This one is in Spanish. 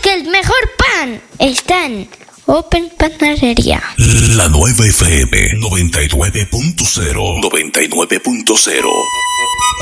que el mejor pan está en Open Panadería. La Nueva FM 99.0.